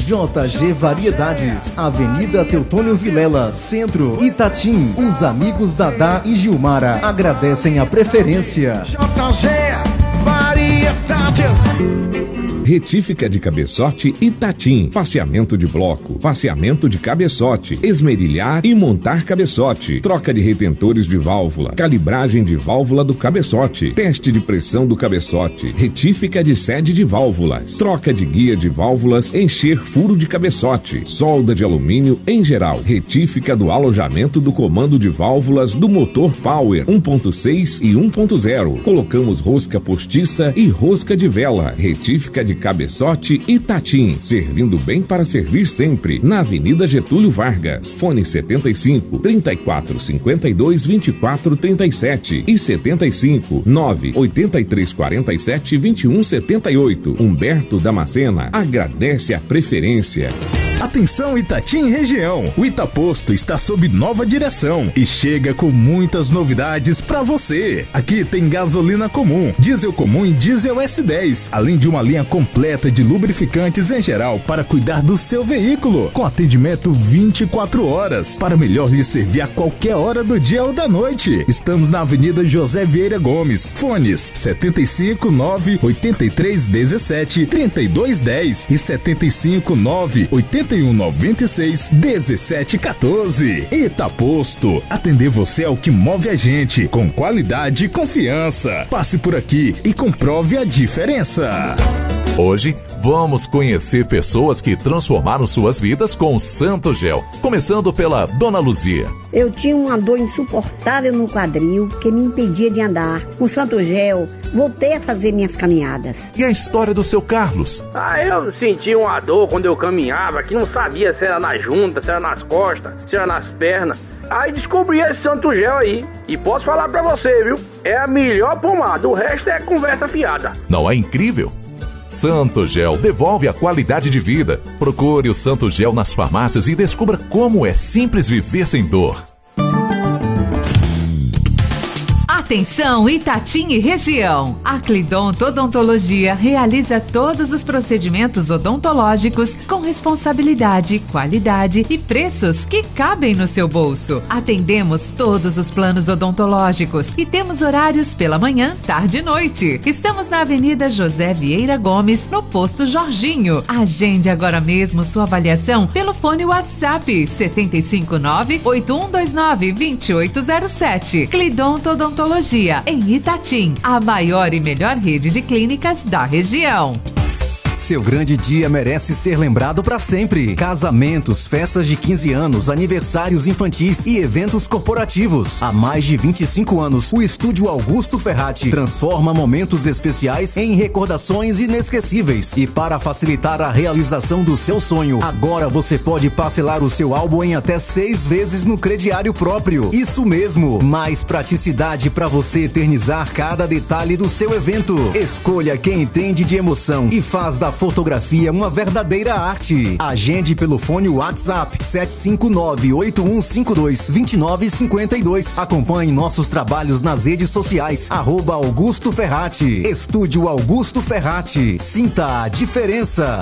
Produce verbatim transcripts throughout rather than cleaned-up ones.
J G Variedades, Avenida Teutônio Vilela, Centro, Itatim. Os amigos Dadá e Gilmara agradecem a preferência. J G Variedades. Retífica de cabeçote Itatim, faceamento de bloco, faceamento de cabeçote, esmerilhar e montar cabeçote, troca de retentores de válvula, calibragem de válvula do cabeçote, teste de pressão do cabeçote, retífica de sede de válvulas, troca de guia de válvulas, encher furo de cabeçote, solda de alumínio em geral, retífica do alojamento do comando de válvulas do motor Power um ponto seis e um ponto zero. Colocamos rosca postiça e rosca de vela, retífica de cabeçote Itatim, servindo bem para servir sempre, na Avenida Getúlio Vargas. Fone setenta e cinco, trinta e quatro, cinquenta e dois, vinte e quatro, trinta e sete e setenta e cinco, nove, oitenta e três, quarenta e sete, vinte e um, setenta e oito. Humberto Damascena agradece a preferência. Atenção Itatim região, o Itaposto está sob nova direção e chega com muitas novidades para você. Aqui tem gasolina comum, diesel comum e diesel S dez, além de uma linha completa de lubrificantes em geral para cuidar do seu veículo, com atendimento vinte e quatro horas, para melhor lhe servir a qualquer hora do dia ou da noite. Estamos na Avenida José Vieira Gomes, fones setenta e cinco, nove, oitenta e três, dezessete, trinta e dois, dez e setenta e cinco, nove, oitenta e um, noventa e seis, dezessete, quatorze. Itaposto, atender você é o que move a gente, com qualidade e confiança. Passe por aqui e comprove a diferença. Hoje, vamos conhecer pessoas que transformaram suas vidas com o Santo Gel. Começando pela Dona Luzia. Eu tinha uma dor insuportável no quadril que me impedia de andar. Com o Santo Gel, voltei a fazer minhas caminhadas. E a história do seu Carlos? Ah, eu senti uma dor quando eu caminhava, que não sabia se era na junta, se era nas costas, se era nas pernas. Aí descobri esse Santo Gel aí. E posso falar pra você, viu? É a melhor pomada, o resto é conversa fiada. Não é incrível? Santo Gel devolve a qualidade de vida. Procure o Santo Gel nas farmácias e descubra como é simples viver sem dor. Atenção Itatim e região. A Clidonto Odontologia realiza todos os procedimentos odontológicos com responsabilidade, qualidade e preços que cabem no seu bolso. Atendemos todos os planos odontológicos e temos horários pela manhã, tarde e noite. Estamos na Avenida José Vieira Gomes, no posto Jorginho. Agende agora mesmo sua avaliação pelo fone WhatsApp setenta e cinco, nove, oito um dois nove, dois oito zero sete. Clidonto Odontologia em Itatim, a maior e melhor rede de clínicas da região. Seu grande dia merece ser lembrado para sempre. Casamentos, festas de quinze anos, aniversários infantis e eventos corporativos. Há mais de vinte e cinco anos, o Estúdio Augusto Ferrati transforma momentos especiais em recordações inesquecíveis. E para facilitar a realização do seu sonho, agora você pode parcelar o seu álbum em até seis vezes no crediário próprio. Isso mesmo, mais praticidade para você eternizar cada detalhe do seu evento. Escolha quem entende de emoção e faz da fotografia uma verdadeira arte. Agende pelo fone WhatsApp sete cinco nove, oito um cinco dois, dois nove cinco dois. Acompanhe nossos trabalhos nas redes sociais, arroba Augusto Ferrati. Estúdio Augusto Ferrati. Sinta a diferença.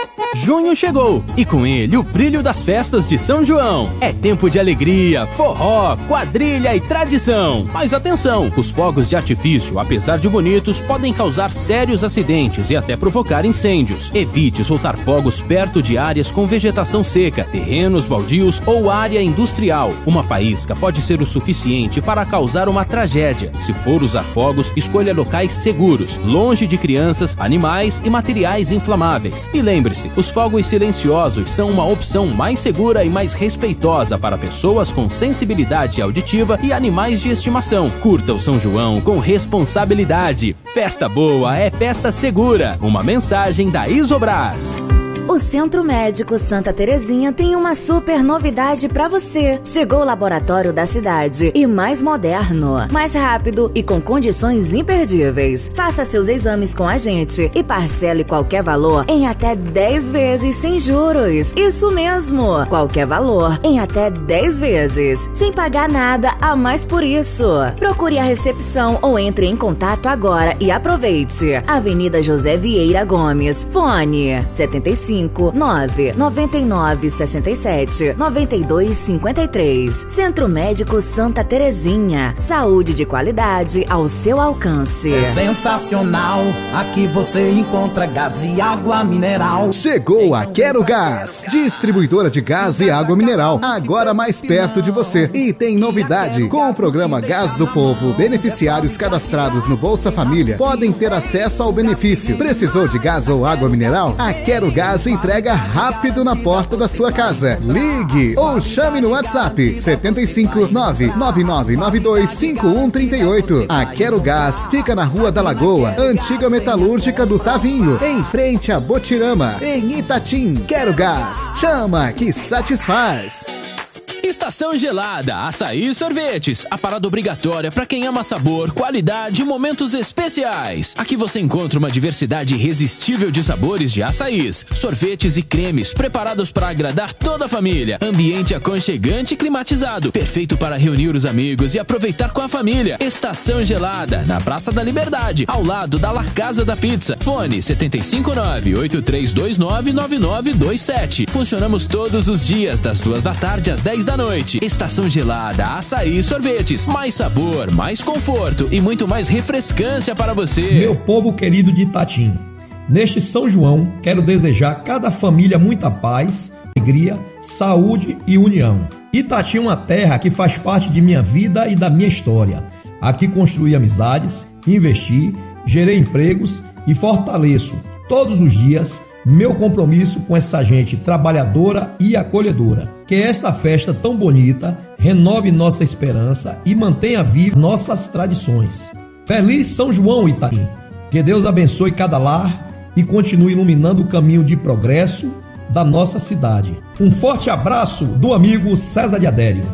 Junho chegou e com ele o brilho das festas de São João. É tempo de alegria, forró, quadrilha e tradição. Mas atenção, os fogos de artifício, apesar de bonitos, podem causar sérios acidentes e até provocar incêndios. Evite soltar fogos perto de áreas com vegetação seca, terrenos baldios ou área industrial. Uma faísca pode ser o suficiente para causar uma tragédia. Se for usar fogos, escolha locais seguros, longe de crianças, animais e materiais inflamáveis. E lembre-se, os fogos silenciosos são uma opção mais segura e mais respeitosa para pessoas com sensibilidade auditiva e animais de estimação. Curta o São João com responsabilidade. Festa boa é festa segura. Uma mensagem da Isobras. O Centro Médico Santa Terezinha tem uma super novidade pra você. Chegou o laboratório da cidade e mais moderno, mais rápido e com condições imperdíveis. Faça seus exames com a gente e parcele qualquer valor em até dez vezes sem juros. Isso mesmo, qualquer valor em até dez vezes, sem pagar nada a mais por isso. Procure a recepção ou entre em contato agora e aproveite. Avenida José Vieira Gomes, fone setenta e cinco, cinco nove nove nove seis sete nove dois cinco três. Centro Médico Santa Terezinha. Saúde de qualidade ao seu alcance. É sensacional, aqui você encontra gás e água mineral. Chegou a Quero Gás, distribuidora de gás e água mineral, agora mais perto de você. E tem novidade, com o programa Gás do Povo, beneficiários cadastrados no Bolsa Família podem ter acesso ao benefício. Precisou de gás ou água mineral? A Quero Gás entrega rápido na porta da sua casa. Ligue ou chame no WhatsApp sete cinco nove nove nove nove dois cinco um três oito. A Quero Gás fica na Rua da Lagoa, antiga metalúrgica do Tavinho, em frente a Botirama, em Itatim. Quero Gás, chama que satisfaz. Estação Gelada, Açaí e Sorvetes. A parada obrigatória para quem ama sabor, qualidade e momentos especiais. Aqui você encontra uma diversidade irresistível de sabores de açaís, sorvetes e cremes preparados para agradar toda a família. Ambiente aconchegante e climatizado, perfeito para reunir os amigos e aproveitar com a família. Estação Gelada, na Praça da Liberdade, ao lado da La Casa da Pizza. Fone sete cinco nove oito três dois nove nove nove dois sete. Funcionamos todos os dias, das duas da tarde às dez da noite. Estação Gelada, Açaí e Sorvetes. Mais sabor, mais conforto e muito mais refrescância para você. Meu povo querido de Itatim, neste São João, quero desejar a cada família muita paz, alegria, saúde e união. Itatim é uma terra que faz parte de minha vida e da minha história. Aqui construí amizades, investi, gerei empregos e fortaleço todos os dias meu compromisso com essa gente trabalhadora e acolhedora. Que esta festa tão bonita renove nossa esperança e mantenha viva nossas tradições. Feliz São João, Itaim! Que Deus abençoe cada lar e continue iluminando o caminho de progresso da nossa cidade. Um forte abraço do amigo César de Adélio.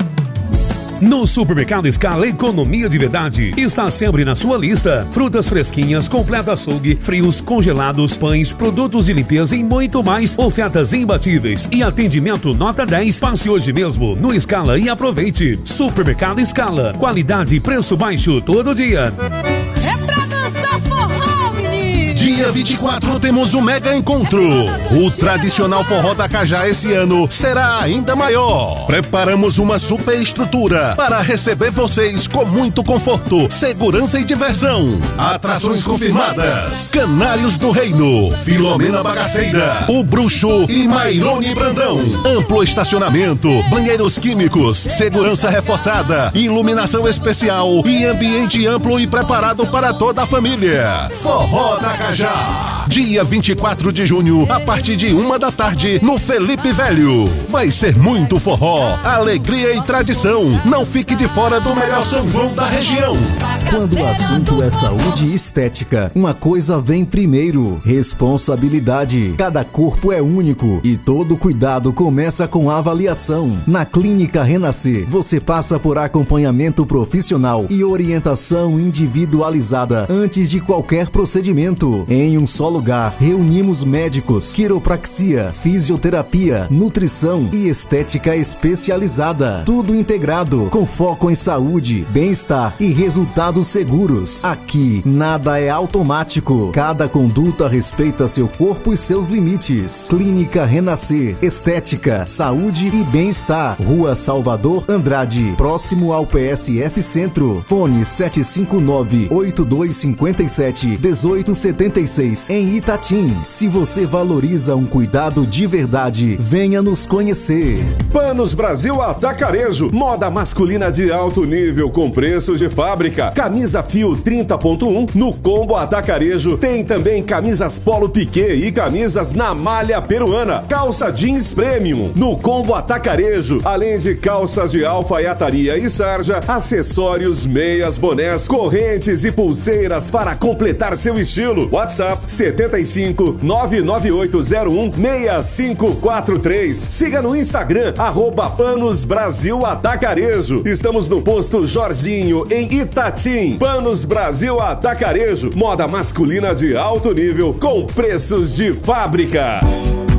No Supermercado Scala, economia de verdade está sempre na sua lista. Frutas fresquinhas, completo açougue, frios, congelados, pães, produtos de limpeza e muito mais. Ofertas imbatíveis e atendimento nota dez. Passe hoje mesmo no Scala e aproveite. Supermercado Scala, qualidade e preço baixo todo dia. É pra dançar forró, menino! Dia vinte e quatro temos um mega encontro. O tradicional forró da Cajá esse ano será ainda maior. Preparamos uma super estrutura para receber vocês com muito conforto, segurança e diversão. Atrações confirmadas: Canários do Reino, Filomena Bagaceira, O Bruxo e Mairone Brandão. Amplo estacionamento, banheiros químicos, segurança reforçada, iluminação especial e ambiente amplo e preparado para toda a família. Forró da Cajá, dia vinte e quatro de junho, a partir de uma da tarde, no Felipe Velho. Vai ser muito forró, alegria e tradição. Não fique de fora do melhor São João da região. Quando o assunto é saúde e estética, uma coisa vem primeiro: responsabilidade. Cada corpo é único e todo cuidado começa com avaliação. Na Clínica Renascer, você passa por acompanhamento profissional e orientação individualizada antes de qualquer procedimento. Em um só lugar, reunimos médicos, quiropraxia, fisioterapia, nutrição e estética especializada. Tudo integrado, com foco em saúde, bem-estar e resultados seguros. Aqui, nada é automático. Cada conduta respeita seu corpo e seus limites. Clínica Renascer, estética, saúde e bem-estar. Rua Salvador Andrade, próximo ao P S F Centro. Fone sete cinco nove oito dois cinco sete um oito sete seis, em Itatim. Se você valoriza um cuidado de verdade, venha nos conhecer. Panos Brasil Atacarejo, moda masculina de alto nível com preços de fábrica. Camisa fio trinta ponto um no combo Atacarejo. Tem também camisas polo piquê e camisas na malha peruana. Calça jeans premium no combo Atacarejo. Além de calças de alfaiataria e sarja, acessórios, meias, bonés, correntes e pulseiras para completar seu estilo. WhatsApp setenta e cinco nove nove oito zero um seis cinco quatro três. Siga no Instagram, arroba Panos Brasil Atacarejo. Estamos no posto Jorginho, em Itatim. Panos Brasil Atacarejo, moda masculina de alto nível com preços de fábrica. O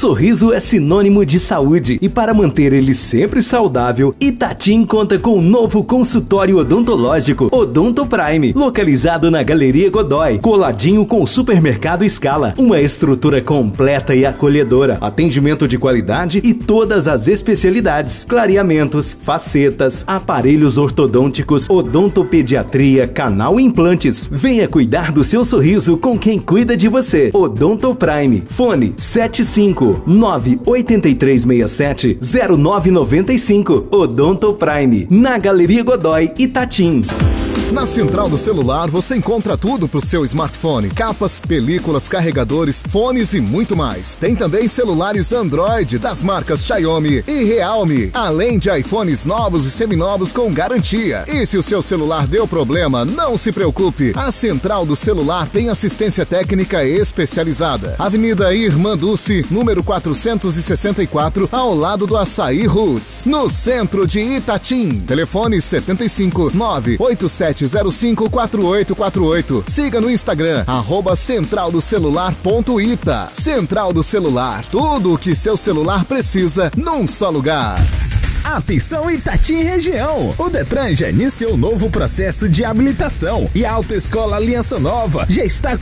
sorriso é sinônimo de saúde e para manter ele sempre saudável, Itatim conta com um novo consultório odontológico Odonto Prime, localizado na Galeria Godoy, coladinho com o Supermercado Scala. Uma estrutura completa e acolhedora, atendimento de qualidade e todas as especialidades, clareamentos, facetas, aparelhos ortodônticos, odontopediatria, canal e implantes. Venha cuidar do seu sorriso com quem cuida de você. Odonto Prime. Fone sete cinco nove oito três seis sete zero nove nove cinco. Odonto Prime, na Galeria Godoy, Itatim. Na Central do Celular você encontra tudo pro seu smartphone: capas, películas, carregadores, fones e muito mais. Tem também celulares Android das marcas Xiaomi e Realme, além de iPhones novos e seminovos com garantia. E se o seu celular deu problema, não se preocupe. A Central do Celular tem assistência técnica especializada. Avenida Irmã Dulce, número quatrocentos e sessenta e quatro, ao lado do Açaí Roots, no centro de Itatim. Telefone setenta e cinco nove oito sete zero cinco quatro oito quatro oito. Siga no Instagram, arroba central do celular ponto ita. Central do Celular, tudo o que seu celular precisa num só lugar. Atenção Itatim região! O Detran já iniciou um novo processo de habilitação e a Autoescola Aliança Nova já está